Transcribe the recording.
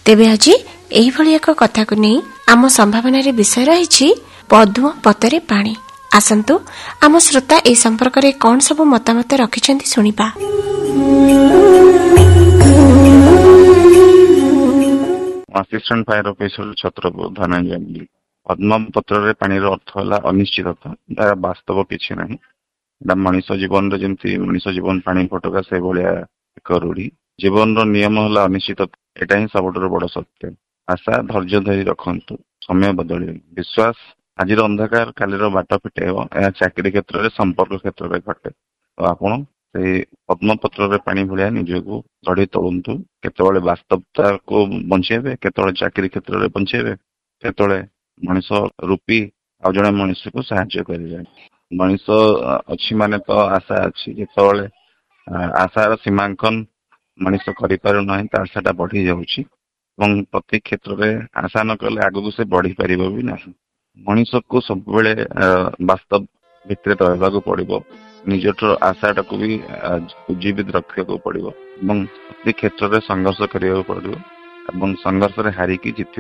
ତେବେ ଆଜି ଏହିଭଳି ଏକ କଥାକୁ ନେଇ ଆମ ସମ୍ଭାବନାରେ ବିଷୟ ରହିଛି ପଦ୍ମ ପତରେ ପାଣି। ଆସନ୍ତୁ ଆମ ଶ୍ରୋତା ଏହି ସମ୍ପର୍କରେ କଣ ସବୁ ମତାମତ ରଖିଛନ୍ତି ଶୁଣିବା। Assistant fire officer Chhatrapur Dhananjay. ପଦ୍ମ ପତ୍ରରେ ପାଣିର ଅର୍ଥ ହେଲା ଅନିଶ୍ଚିତତା। ଏହା ବାସ୍ତବ କିଛି ନାହିଁ। ଏଟା ମଣିଷ ଜୀବନରେ ଯେମିତି ମଣିଷ ଜୀବନ ପାଣି ଫୋଟକା ସେଇଭଳିଆ ଏକ ରୂଢି। ଜୀବନର ନିୟମ ହେଲା ଅନିଶ୍ଚିତତା। ଏଟା ହିଁ ସବୁଠାରୁ ବଡ ସତ୍ୟ। ଆଶା ଧୈର୍ଯ୍ୟ ଧରି ରଖନ୍ତୁ, ସମୟ ବଦଳିବ। ବିଶ୍ୱାସ ଆଜିର ଅନ୍ଧକାର କାଲିର ବାଟ ଫିଟେଇବ। ଏହା ଚାକିରି କ୍ଷେତ୍ରରେ, ସମ୍ପର୍କ କ୍ଷେତ୍ରରେ ଘଟେ। ତ ଆପଣ ସେଇ ପଦ୍ମପତ୍ରରେ ପାଣି ଭଳିଆ ନିଜକୁ ଗଢି ତୋଳନ୍ତୁ। କେତେବେଳେ ବାସ୍ତବତାକୁ ବଞ୍ଚେଇବେ, କେତେବେଳେ ଚାକିରି କ୍ଷେତ୍ରରେ ବଞ୍ଚେଇବେ, କେତେବେଳେ ମଣିଷ ରୂପୀ ଆଉ ଜଣେ ମଣିଷକୁ ସାହାଯ୍ୟ କରିବେ। ମଣିଷ ଅଛି ମାନେ ତ ଆଶା ଅଛି। ଯେତେବେଳେ ଆଶାର ସୀମାଙ୍କନ ମଣିଷ କରିପାରୁନାହିଁ, ତା ଆଶାଟା ବଢି ଯାଉଛି ଏବଂ ପ୍ରତି କ୍ଷେତ୍ରରେ ଆଶା ନ କଲେ ଆଗକୁ ସେ ବଢି ପାରିବ ବି ନାହିଁ। ମଣିଷକୁ ସବୁବେଳେ ବାସ୍ତବ ଭିତରେ ରହିବାକୁ ପଡିବ। ନିଜର ଆଶାଟାକୁ ବି ଜୀବିତ ରଖିବାକୁ ପଡିବ ଏବଂ ପ୍ରତି କ୍ଷେତ୍ରରେ ସଂଘର୍ଷ କରିବାକୁ ପଡିବ ଏବଂ ସଂଘର୍ଷରେ ହାରିକି ଜିତିବାକୁ